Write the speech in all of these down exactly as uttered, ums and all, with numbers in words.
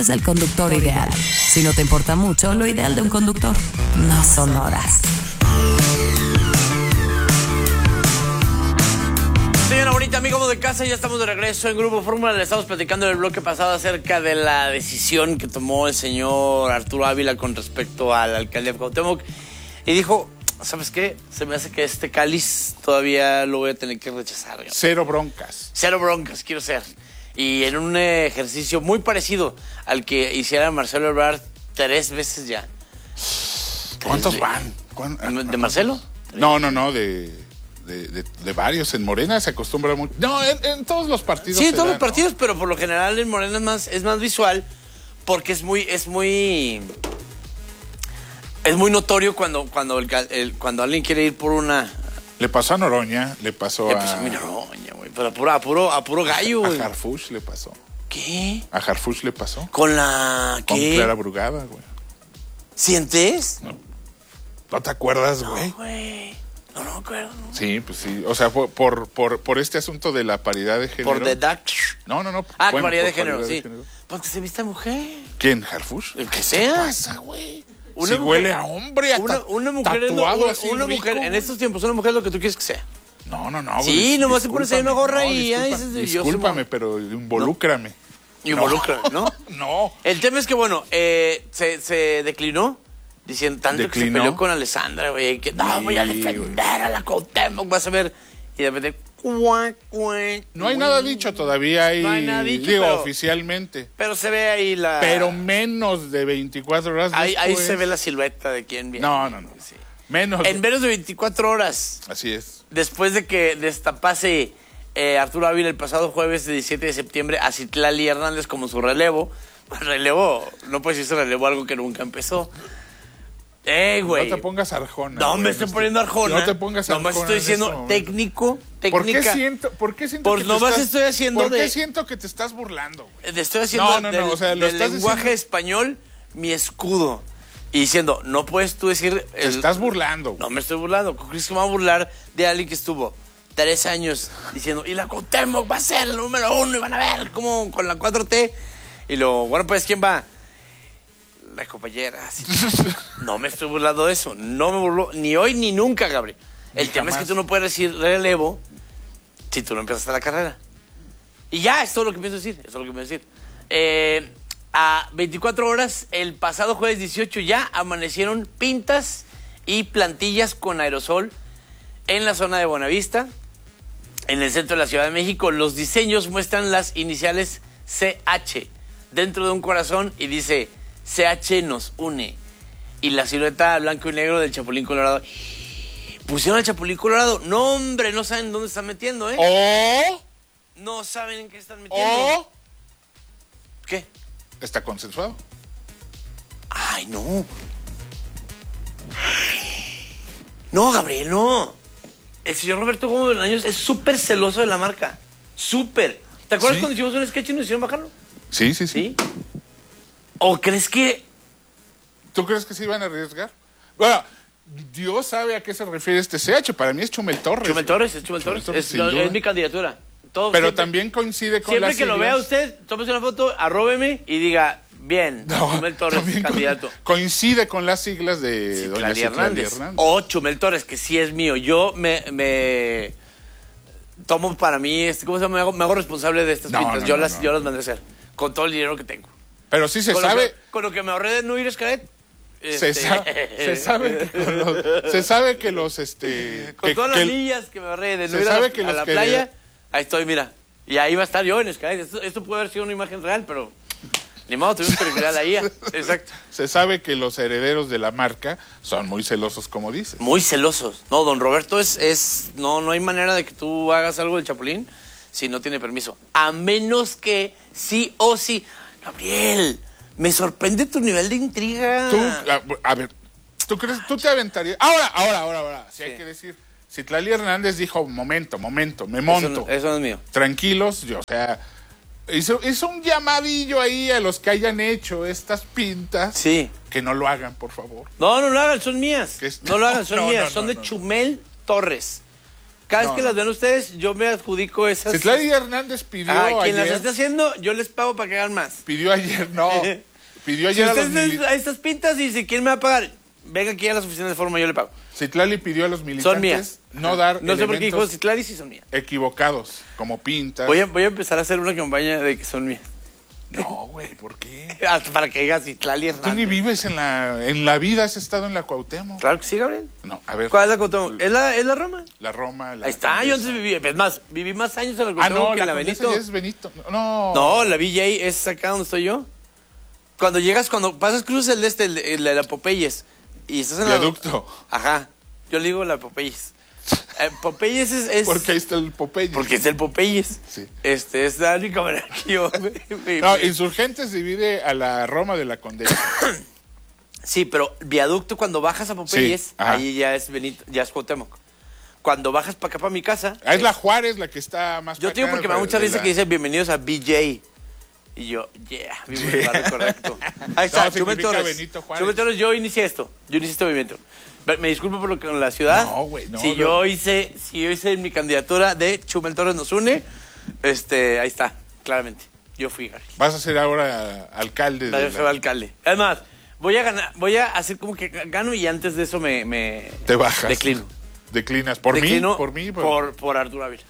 Es el conductor ideal. Si no te importa mucho, lo ideal de un conductor no son horas. Señora bonita, amigos de casa, ya estamos de regreso en Grupo Fórmula. Le estamos platicando en el bloque pasado acerca de la decisión que tomó el señor Arturo Ávila con respecto al alcalde de Cuauhtémoc. Y dijo, ¿sabes qué? Se me hace que este cáliz todavía lo voy a tener que rechazar. ¿No? Cero broncas. Cero broncas, quiero ser. Y en un ejercicio muy parecido al que hiciera Marcelo Ebrard tres veces ya. ¿Cuántos Tres van? ¿De, ¿De Marcelo? No, no, no, de... De, de, de varios. En Morena se acostumbra mucho. No, en, en todos los partidos. Sí, en todos da, los partidos, ¿no? Pero por lo general en Morena es más, es más visual porque es muy, es muy, es muy notorio cuando, cuando, el, el, cuando alguien quiere ir por una. Le pasó a Noroña, le pasó le a. pasó a Noroña, güey, pero a puro, a puro, a puro gallo, güey. A Harfuch le pasó. ¿Qué? A Harfuch le pasó. Con la. Con ¿Qué? Clara Brugada, güey. ¿Sientes? No. ¿No te acuerdas, güey? No, güey. No, no me acuerdo. No. Sí, pues sí. O sea, por, por, por, por este asunto de la paridad de género. Por The Duck. No, no, no. Ah, bueno, paridad de por género, paridad sí. de género. Porque se viste mujer. ¿Quién? ¿Harfuch? El que ¿Qué sea. pasa, güey? Una si mujer, huele a hombre, a una, ta- una mujer, es lo- tatuado una, así una rico, mujer en güey. estos tiempos, una mujer es lo que tú quieres que sea. No, no, no. Sí, dis- nomás te pones ahí una gorra no, y ya disculpa- dices, yo Discúlpame, soy- pero involúcrame. Involucra, ¿no? No. El tema es que, bueno, eh, se, se declinó, diciendo tanto ¿Declinó? que se peleó con Alessandra, güey, que no, Sí, voy a defender a la Cuauhtémoc, vas a ver. Y de repente, cuac, cuac, No hay cuac. nada dicho todavía ahí. No hay nada dicho, Digo, pero- oficialmente. Pero se ve ahí la... Pero menos de veinticuatro horas ahí, ahí después. se ve la silueta de quién viene. No, no, no. Sí. Menos. En menos de veinticuatro horas, Así es. después de que destapase eh, Arturo Ávila el pasado jueves de diecisiete de septiembre a Citlali Hernández como su relevo. Relevo, no puedes decir relevo algo que nunca empezó. ¡Eh, güey! No te pongas arjona. No güey, me estoy este- poniendo arjona. No te pongas arjona. Nomás estoy en diciendo este momento. técnico, ¿Por qué técnica. siento, por qué siento Por que te nomás estás- estoy haciendo ¿Por qué de- siento que te estás burlando, güey? Eh, Estoy haciendo No, no, no, del, o sea, lo del estás lenguaje diciendo- español mi escudo. Y diciendo, no puedes tú decir... Te estás burlando, güey. No me estoy burlando. ¿Cómo crees que me va a burlar de alguien que estuvo tres años diciendo, y la Cuauhtémoc va a ser el número uno y van a ver cómo con la cuatro T? Y luego, bueno, pues, ¿quién va? La compañera. Así. No me estoy burlando de eso. No me burlo ni hoy ni nunca, Gabriel. El Ni tema es jamás. que tú no puedes decir relevo si tú no empezaste la carrera. Y ya, es todo lo que pienso decir. Es todo lo que pienso decir. Eh, a veinticuatro horas, el pasado jueves dieciocho, ya amanecieron pintas y plantillas con aerosol en la zona de Buenavista, en el centro de la Ciudad de México. Los diseños muestran las iniciales C H dentro de un corazón y dice, C H nos une. Y la silueta blanco y negro del Chapulín Colorado. Pusieron al Chapulín Colorado. No, hombre, no saben dónde están metiendo, ¿eh? O, No saben en qué están metiendo. o ¿Qué? está consensuado. Ay, no. No, Gabriel, no. El señor Roberto Gómez Bolaños es súper celoso de la marca. Súper. ¿Te acuerdas Sí. cuando hicimos un sketch y nos hicieron bajarlo? Sí, sí, sí. ¿Sí? ¿O crees que...? ¿Tú crees que se iban a arriesgar? Bueno, Dios sabe a qué se refiere este C H. Para mí es Chumel Torres. Chumel Torres, es Chumel Torres. Torres, Es, sin lo- duda. es mi candidatura. Todo, Pero siempre, también coincide con Siempre las que lo siglas. vea usted, tómese una foto, arróbeme y diga, bien, No, Chumel Torres, también co- candidato. Coincide con las siglas de doña Citlali Citlali Hernández. Hernández. O Chumel Torres, que sí es mío. Yo me, me tomo para mí, este, ¿cómo se llama? Me hago, me hago responsable de estas No, pintas. no, yo, no, las, no. yo las mandé a hacer. Con todo el dinero que tengo. Pero sí se con sabe... Lo que, con lo que me ahorré de no ir a Escaret. Se, este, sa- se sabe que con los, se sabe que los este Con que- todas que las el- millas que me ahorré de no se ir a, sabe la- que a los la que- playa, ahí estoy, mira. Y ahí va a estar yo en Escaret. Esto, esto puede haber sido una imagen real, pero ni modo, tuvimos que recrear la I A. Exacto. se sabe que los herederos de la marca son muy celosos, como dices. Muy celosos. No, don Roberto es, es no, no hay manera de que tú hagas algo del Chapulín si no tiene permiso. A menos que sí o sí. Gabriel, me sorprende tu nivel de intriga. Tú, a, a ver, ¿tú crees, tú te aventarías? Ahora, ahora, ahora, ahora, si Sí. hay que decir, Citlali Hernández dijo, momento, momento, me Eso monto. no, eso no es mío. Tranquilos, yo, o sea, hizo, hizo un llamadillo ahí a los que hayan hecho estas pintas, Sí. que no lo hagan, por favor. No, no lo hagan, son mías. ¿Qué es? No lo hagan, son No, mías. no, son no, de no. Chumel Torres. Cada vez No, que no. las ven ustedes, yo me adjudico esas. Citlali Hernández pidió Ah, quien las ayer, esté haciendo, yo les pago para que hagan más. pidió ayer, no, pidió Si ayer a los ustedes mili- a estas pintas y si quién me va a pagar, venga aquí a las oficinas de forma, yo le pago. Citlali pidió a los militantes Son mías. no dar No sé por qué dijo elementos Citlali si son mías. equivocados, como pintas. Voy a, voy a empezar a hacer una campaña de que son mías. No, güey, ¿por qué? Hasta para que diga Citlali Tú ni Hernández. vives en la, en la vida, has estado en la Cuauhtémoc. Claro que sí, Gabriel. No, a ver. ¿Cuál es la Cuauhtémoc? ¿Es la, ¿Es la Roma? La Roma, la Ahí está, yo Condesa. antes viví, es más, viví más años en la Ah, Cuauhtémoc no, que la en la Condesa Benito. ya es Benito. No. No, la V J es acá donde estoy yo. Cuando llegas, cuando pasas cruces el de este, el de, el de la Popeyes, y estás en la... Viaducto. Ajá, yo le digo la Popeyes. Eh, Popeyes es... es Porque ahí está el Popeye. porque es el Popeyes. Sí. Este, es la única manera que yo... me- me- No, me- Insurgentes divide a la Roma de la Condesa. Sí, pero viaducto cuando bajas a Popeyes, Sí, ajá. ahí ya es Benito, ya es Cuauhtémoc. Cuando bajas para acá, para mi casa... Ah, es la Juárez la que está más Yo pa' te digo acá, porque me da de- mucha de risa la- que dice bienvenidos a B J. Y yo, yeah, vivo en el barrio correcto. Ahí está, No, Chumel significa Torres. Benito Juárez. Chumel Torres, yo inicié esto. Yo inicié este movimiento. Pero me disculpo por lo que con la ciudad. No, güey, no, Si no. yo hice, si yo hice mi candidatura de Chumel Torres nos une, este, ahí está, claramente. Yo fui, Gary. Vas a ser ahora alcalde de Yo soy la- alcalde. Además, voy a ganar, voy a hacer como que gano y antes de eso me, me Te bajas. declino. Declinas. ¿Por Declino mí? Por mí. Por... Por, por Arturo Ávila.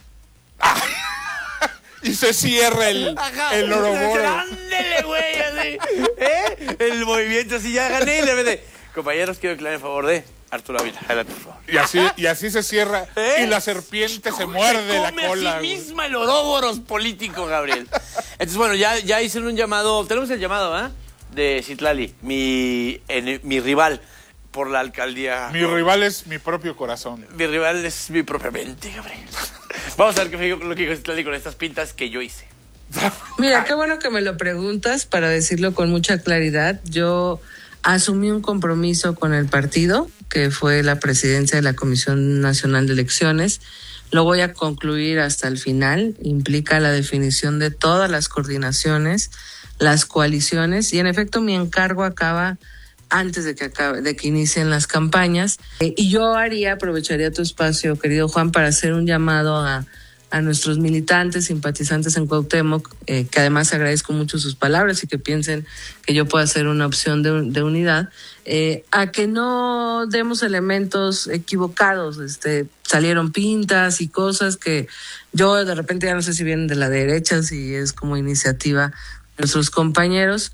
Y se cierra el, el Oroboro. Ándele, güey, así. ¿Eh? El movimiento así, ya gané y le vende. Compañeros, quiero declarar en favor de Arturo Ávila. Adelante, por favor. Y así, y así se cierra. ¿Eh? Y la serpiente se muerde la come cola. a sí güey. misma el Oróboros político, Gabriel. Entonces, bueno, ya, ya hicieron un llamado. Tenemos el llamado, ¿ah? De Citlali, mi, en- mi rival por la alcaldía. Mi rival es mi propio corazón. Mi rival es mi propia mente, Gabriel. Vamos a ver qué fue lo que dijo Citlali con estas pintas que yo hice. Mira, qué bueno que me lo preguntas para decirlo con mucha claridad. Yo asumí un compromiso con el partido, que fue la presidencia de la Comisión Nacional de Elecciones. Lo voy a concluir hasta el final. Implica la definición de todas las coordinaciones, las coaliciones, y en efecto mi encargo acaba antes de que acabe, de que inicien las campañas. Eh, y yo haría, aprovecharía tu espacio, querido Juan, para hacer un llamado a a nuestros militantes, simpatizantes en Cuauhtémoc, eh, que además agradezco mucho sus palabras y que piensen que yo pueda ser una opción de, de unidad, eh, a que no demos elementos equivocados. Este, salieron pintas y cosas que yo de repente ya no sé si vienen de la derecha, si es como iniciativa de nuestros compañeros.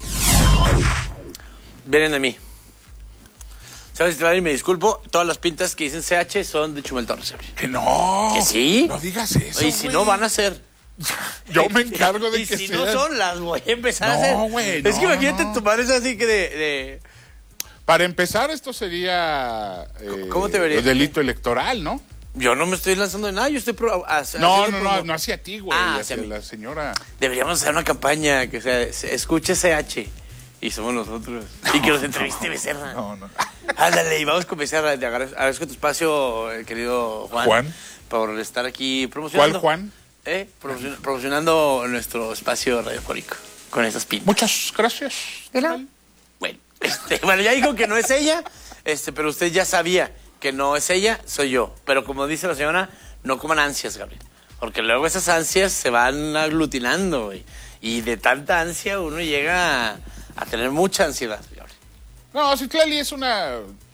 Vienen de mí. ¿Sabes, Citlali? Me disculpo. Todas las pintas que dicen C H son de Chumel Torres. Gabriel. Que no. ¿Que sí? No digas eso. Y si güey. no, van a ser. Yo me encargo de y que si sean. no son, las voy a empezar No, a hacer. güey, es no, que imagínate, no. tu madre es así que de... de... Para empezar, esto sería eh, ¿Cómo te verías? delito electoral, ¿no? Yo no me estoy lanzando de nada, yo estoy... Pro... No, haciendo no, no, promo- no hacia ti, güey, Ah, hacia hacia mí. la señora. Deberíamos hacer una campaña que sea, se- escuche C H y somos nosotros. Y que nos entreviste Becerra. No, no. Ándale, y vamos con Becerra. Te agradezco, agradezco tu espacio, eh, querido Juan. Juan. Por estar aquí promocionando. ¿Cuál Juan? Eh, promocion- promocionando nuestro espacio radiofónico con esas pintas. Muchas gracias. Bueno, este, bueno, ya dijo que no es ella, este, pero usted ya sabía que no es ella, soy yo. Pero como dice la señora, no coman ansias, Gabriel. Porque luego esas ansias se van aglutinando, güey. Y de tanta ansia uno llega a, a tener mucha ansiedad, Gabriel. No, Citlali es una...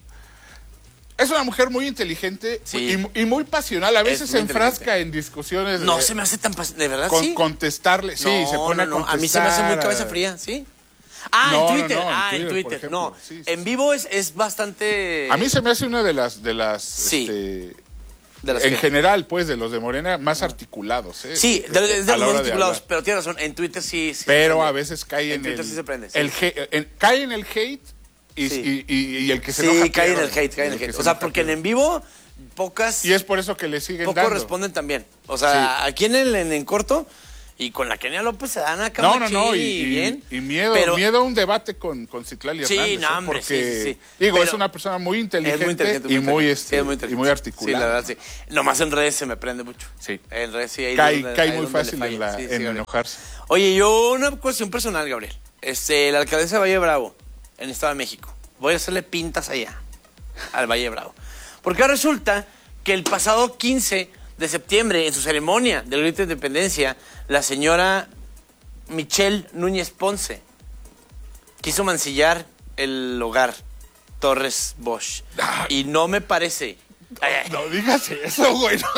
Es una mujer muy inteligente Sí. y, y muy pasional. A Es veces muy se enfrasca inteligente. en discusiones. No de, se me hace tan... pas- ¿De verdad, con- sí? contestarle. Sí, No, se pone no, no, a contestar. a mí se me hace muy cabeza fría, ¿sí? Ah, No, no, en Twitter. no, en ah, en Twitter, por Twitter. ejemplo. No, Sí, sí, en vivo es, es bastante... A mí se me hace una de las... De las Sí. este, de las en que- general, pues, de los de Morena, más articulados. ¿eh? Sí, de, de- de A los la más hora de articulados, hablar. pero tiene razón, en Twitter sí... sí Pero se a prende. veces cae en, En Twitter el... sí se prende, sí. el he- en- cae en el hate y, Sí. y, y- y el que se Sí, enoja cae en el pierde. hate, cae en el que hate. se O sea, enoja porque en, pierde. en vivo pocas... Y es por eso que le siguen Pocos dando. responden también. O sea, aquí en el en, en corto y con la Kenia López se dan acá No, no, no, machín y, y- bien. y miedo, pero miedo a un debate con, con Citlali Sí, Hernández. no, ¿eh? hombre, Porque, sí, sí, sí. digo, Pero es una persona muy es inteligente, muy inteligente, y, muy, inteligente. este, Sí, es muy y inteligente. muy articulada. Sí, la verdad, sí. Nomás en redes se me prende mucho. Sí. En redes sí. Ahí Cae, donde- cae ahí muy donde le fácil falla. en, la, Sí, sí, en Gabriel. enojarse. Oye, yo una cuestión personal, Gabriel. Este, la alcaldesa de Valle de Bravo, en el Estado de México. Voy a hacerle pintas allá, al Valle de Bravo. Porque resulta que el pasado quince de septiembre, en su ceremonia del grito de independencia, la señora Michelle Núñez Ponce quiso mancillar el hogar Torres Bosch. Y no me parece... Ay, ay. No digas eso, güey. No,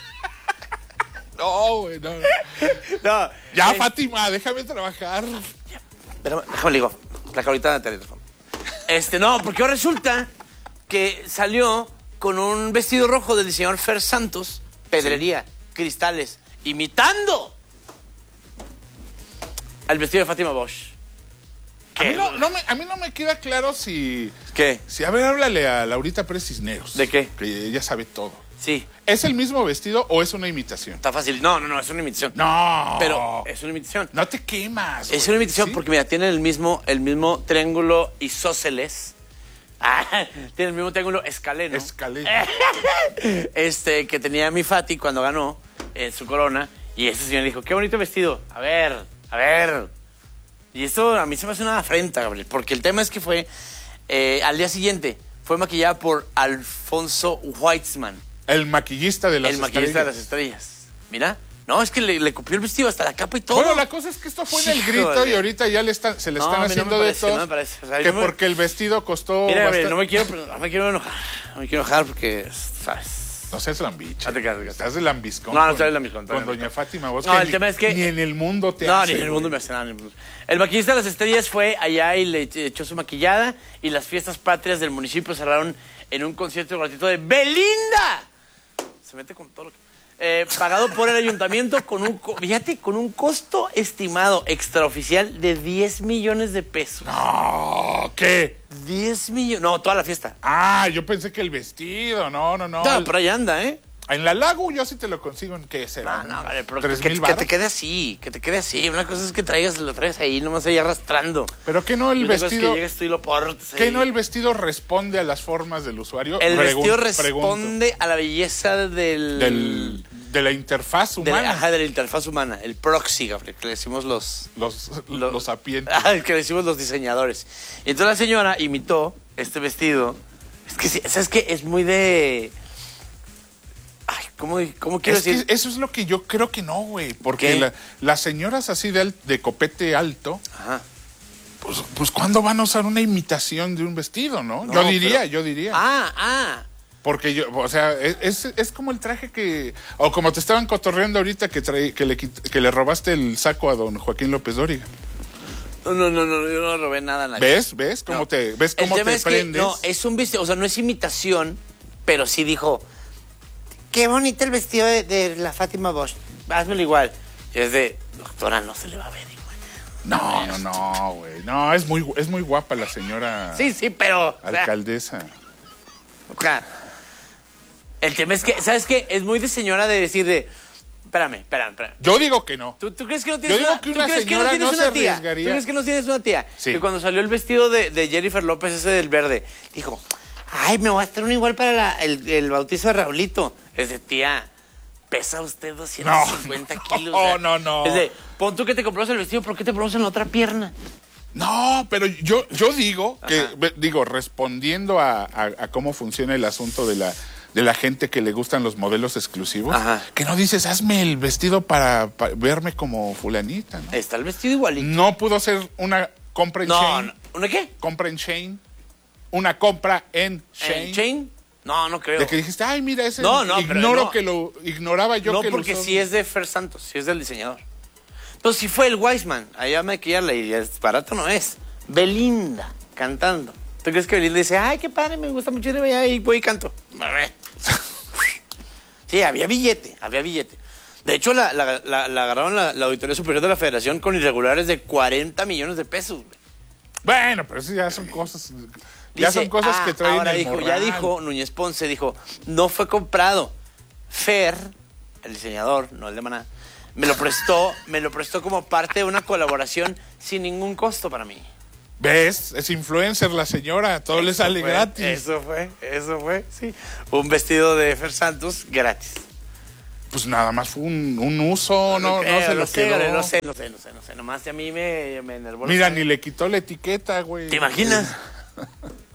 no güey, no. No, Ya, es- Fátima, déjame trabajar. Pero, déjame le digo, la ahorita de teléfono. Este, no, porque ahora resulta que salió con un vestido rojo del diseñador Fer Santos, pedrería, cristales, imitando al vestido de Fátima Bosch. A mí no, no me, a mí no me queda claro si... ¿Qué? Si, a ver, háblale a Laurita Pérez Cisneros. ¿De qué? Que ella sabe todo. Sí, ¿Es el mismo vestido o es una imitación? está fácil. No, no, no, es una imitación. No. Pero es una imitación. No te quemas. Es güey. una imitación ¿Sí? porque, mira, tienen el mismo, el mismo triángulo isósceles. Ah, tiene el mismo triángulo escaleno. Escaleno. Este, que tenía mi Fati cuando ganó en su corona. Y ese señor dijo, qué bonito vestido. A ver, a ver. Y esto a mí se me hace una afrenta, Gabriel. Porque el tema es que fue, eh, al día siguiente, fue maquillada por Alfonso Weitzman, El maquillista de las el maquillista de las estrellas. estrellas. Mira, no, es que le, le copió el vestido hasta la capa y todo. Bueno, la cosa es que esto fue en el grito Híjole. y ahorita ya le están, se le No, están a mí no me haciendo parece, de no todo. me parece. O sea, que yo me- porque el vestido costó Mira, bastante... Gabriel, no me quiero, no me quiero enojar. No me quiero enojar porque, ¿sabes? No seas lambicha. Ah, te quedas, te quedas. Estás de lambiscón. No, no con- estoy de lambiscón, estoy Con de doña lambiscón. Fátima. Vos No, que el ni- tema es que- Ni en el mundo te No, hace, ni en el mundo güey. me hace nada. ni en el mundo. El maquillista de las estrellas fue allá y le echó su maquillada y las fiestas patrias del municipio cerraron en un concierto gratuito de Belinda. Se mete con todo lo que... Eh, pagado por el ayuntamiento con un, co- fíjate, con un costo estimado extraoficial de diez millones de pesos. No, ¿qué? diez millones. No, toda la fiesta. Ah, yo pensé que el vestido. No, no, no. No, por ahí anda, ¿eh? En la Lago yo sí te lo consigo en qué será. No, no, vale, pero ¿Tres que, mil que te varos? quede así, que te quede así. Una cosa es que traigas, lo traigas ahí, nomás ahí arrastrando. Pero que no Y el otra cosa es vestido... que llegues tú y lo portes ¿Que ahí. no el vestido responde a las formas del usuario? El Pregun- vestido pregunto. responde a la belleza del... Del, de la interfaz de humana. la, ajá, de la interfaz humana. El proxy, Gabriel, que le decimos los... Los, Lo- los sapientes. Ah, que le decimos los diseñadores. Y entonces la señora imitó este vestido. Es que, sí, ¿sabes qué? Es muy de... Ay, ¿cómo, cómo quiero Es que decir? eso es lo que yo creo que no, güey. Porque ¿Qué? la- las señoras así de, al- de copete alto, Ajá. pues, pues ¿cuándo van a usar una imitación de un vestido, no? No, yo diría, pero- yo diría. Ah, ah. Porque yo, o sea, es, es, es como el traje que... O como te estaban cotorreando ahorita que, trae, que, le, quit- que le robaste el saco a don Joaquín López Dóriga. No, no, no, no, yo no robé nada a nadie. ¿Ves? ¿Ves cómo No. te, ves El cómo tema te es que, prendes? no, es un vestido, o sea, no es imitación, pero sí dijo, qué bonito el vestido de, de la Fátima Bosch, házmelo igual. Y es de, doctora, no se le va a ver igual. No, no, no, güey. No, es muy, es muy guapa la señora Sí, sí, pero... o sea, alcaldesa. o sea, el tema es que, ¿sabes qué? Es muy de señora de decir de, espérame, espérame, espérame. Yo digo que no. ¿Tú, tú crees que no tienes Yo digo una, que ¿tú una crees que no señora tienes no una se tía? arriesgaría. ¿Tú crees que no tienes una tía? Sí. Que cuando salió el vestido de, de Jennifer López, ese del verde, dijo, ay, me voy a hacer uno igual para la- el, el bautizo de Raulito. Es de, tía, pesa usted doscientos cincuenta No, kilos. no, o sea, no, no. Es de, pon tú que te compras el vestido, ¿por qué te pones en la otra pierna? No, pero yo, yo digo que, Ajá. ve- digo, respondiendo a, a- a cómo funciona el asunto de la, de la gente que le gustan los modelos exclusivos, Ajá. que no dices, hazme el vestido para, para verme como fulanita, ¿no? Está el vestido igualito. No pudo ser una compra en No, Shane. no. ¿Una qué? Compra en Shane. Una compra en Shane. ¿En Chain? No, no creo. De que dijiste, ay, mira, ese No, no, pero ignoro no. que lo, ignoraba yo no, que porque lo usó. sí es de Fer Santos, sí es del diseñador. Entonces, si fue el Wiseman, allá me maquillarla y es barato no es. Belinda, cantando. ¿Tú crees que Belinda dice, ay, qué padre, me gusta mucho ir allá y voy y canto? Sí, había billete, había billete. De hecho, la, la, la, la agarraron la, la Auditoría Superior de la Federación con irregulares de cuarenta millones de pesos. Güey. Bueno, pero eso ya son cosas, ya Dice, son cosas ah, que traen ahora el dijo, ya morral. dijo Núñez Ponce, dijo, no fue comprado. Fer, el diseñador, no el de Maná, me lo prestó, me lo prestó como parte de una colaboración sin ningún costo para mí. ¿Ves? Es influencer la señora, todo le Eso sale fue, gratis. Eso fue, eso fue, sí. Un vestido de Fer Santos gratis. Pues nada más fue un, un uso, no, no Eh, se lo lo sé, quedó. Gale, no sé, no sé, no sé, no sé. Nomás a mí me, me enervó. la Mira, sangre. ni le quitó la etiqueta, güey. ¿Te imaginas?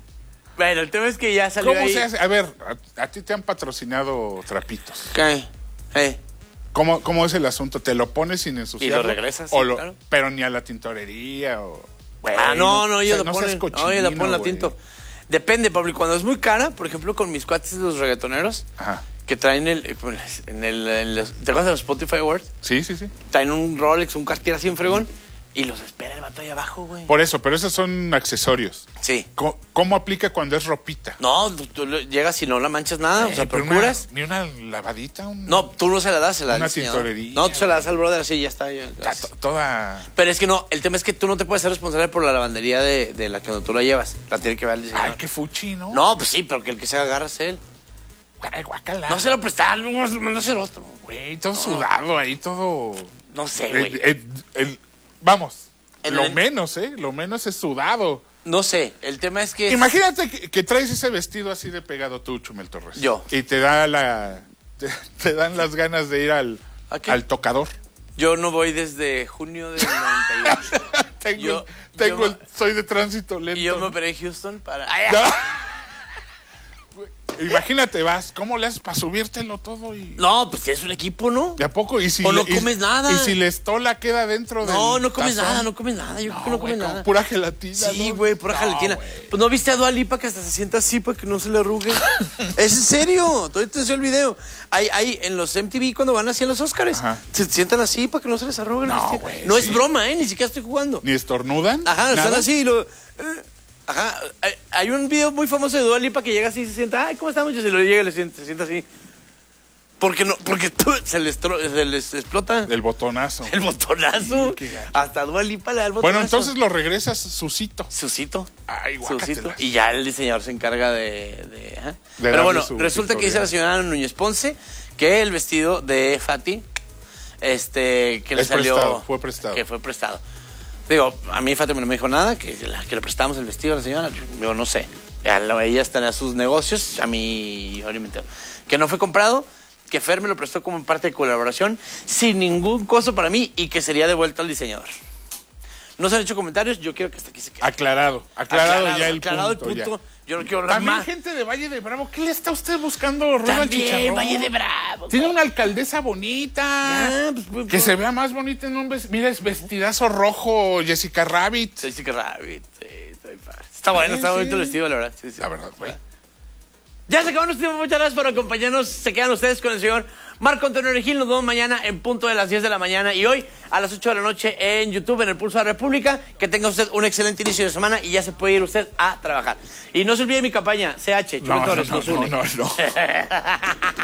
Bueno, el tema es que ya salió ¿Cómo ahí. se hace? A ver, a, a ti te han patrocinado trapitos. ¿Qué? Eh. ¿Cómo, ¿Cómo es el asunto? ¿Te lo pones sin ensuciarlo? Y lo regresas, o sí, lo, claro. Pero ni a la tintorería o... Güey, Ah, no, no, ellos o sea, lo no seas ponen. No, ellos la ponen la güey. tinto. Depende, Pablo. Y cuando es muy cara, por ejemplo, con mis cuates de los reggaetoneros, Ajá. que traen el. En el en los, ¿te acuerdas de los Spotify Awards? Sí, sí, sí. Traen un Rolex, un Cartier así en fregón, y los espera el vato ahí abajo, güey. Por eso, pero esos son accesorios. Sí. ¿Cómo, cómo aplica cuando es ropita? No, tú, tú llegas y no la manchas nada, Eh, o sea, pero procuras. Una, ni una lavadita. Un, No, tú no se la das, se la Una das al diseñador. tintorería. No, tú se la das al brother así, ya está. Ya, ta- to- toda... Pero es que no, el tema es que tú no te puedes ser responsable por la lavandería de, de la que tú la llevas. La tiene que ver el diseñador. Ay, qué fuchi, ¿no? No, pues sí, pero que el que se agarra es él. Ay, guácala. No se lo prestar, no, no ser otro. Güey, todo sudado ahí, todo... No sé, El- güey. el- el- vamos, El- lo el- menos, ¿eh? Lo menos es sudado. No sé, el tema es que... Imagínate que, que traes ese vestido así de pegado tú, Chumel Torres. Yo. Y te da la... Te, te dan las ganas de ir al, ¿A qué? al tocador. Yo no voy desde junio del noventa y ocho. tengo Yo- tengo yo- el- soy de tránsito lento. Y yo me operé en Houston para... Ay, No. Imagínate, vas, ¿cómo le haces para subírtelo todo? Y... no, pues es un equipo, ¿no? ¿De a poco? ¿Y si O no le- y- comes nada. Y si la estola queda dentro de No, no comes nada, no comes nada. Yo creo que no comes nada. Pura gelatina. Sí, ¿no? güey, pura No, gelatina. güey. Pues no viste a Dua Lipa que hasta se sienta así para que no se le arrugue. Es en serio, todavía te enseño el video. Hay, hay en los M T V cuando van así a los Oscars, Ajá. se sientan así para que no se les arrugue el No, vestido. güey, No sí. es broma, ¿eh? Ni siquiera estoy jugando. ¿Ni estornudan? Ajá, están ¿Nada? así y lo... eh, Ajá, hay, hay un video muy famoso de Dua Lipa que llega así y se sienta, ay, ¿cómo estamos? Y se lo llega y le sienta, se sienta así. Porque no, porque se les, tro- se les explota Del botonazo. el botonazo. qué gacho. Hasta Dua Lipa le da el botonazo. Bueno, entonces lo regresas suscito. Susito. Ay, Susito. guácatelas. Y ya el diseñador se encarga de... de- ajá. De Pero darle bueno, su resulta que dice la pictorial. señora Núñez Ponce que el vestido de Fati, este, que le Es salió... prestado, fue prestado. Que fue prestado. Digo, a mí Fati no me dijo nada, que, la- que le prestamos el vestido a la señora. Yo no sé. Ya la- Ella está en sus negocios, a mí obviamente. Que no fue comprado, que Fer me lo prestó como en parte de colaboración, sin ningún costo para mí y que sería devuelto al diseñador. No se han hecho comentarios, yo quiero que hasta aquí se quede. Aclarado, aclarado, ya el aclarado punto. el ya. punto. Yo no quiero hablar También más. gente de Valle de Bravo, ¿qué le está usted buscando Rueda al También, Chicharrón? Valle de Bravo. Tiene una alcaldesa bonita. Ah, pues, pues, que pues. se vea más bonita en un vestido. Mira, es vestidazo rojo, Jessica Rabbit. Jessica Rabbit, sí, estoy padre. Está bueno, está Sí, bonito sí. el vestido, la verdad. Sí, sí. La verdad, güey. Ya se acabó nuestro tiempo, muchas gracias por acompañarnos. Se quedan ustedes con el señor Marco Antonio Regil. Nos vemos mañana en punto de las diez de la mañana y hoy a las ocho de la noche en YouTube, en el Pulso de la República. Que tenga usted un excelente inicio de semana y ya se puede ir usted a trabajar. Y no se olvide mi campaña, C H, Chumel No, Torres, no, nos no, une. no, no.